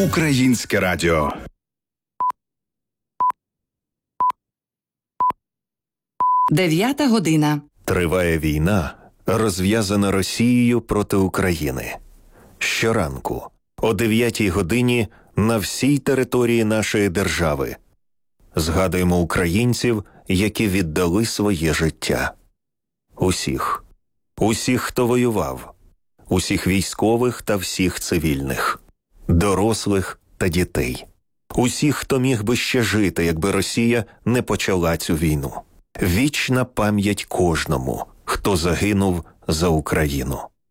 Українське радіо. Дев'ята година. Триває війна, розв'язана Росією проти України. Щоранку, о 9-й годині, на всій території нашої держави згадуємо українців, які віддали своє життя. Усіх, хто воював, усіх військових та всіх цивільних, дорослих та дітей, усіх, хто міг би ще жити, якби Росія не почала цю війну. Вічна пам'ять кожному, хто загинув за Україну.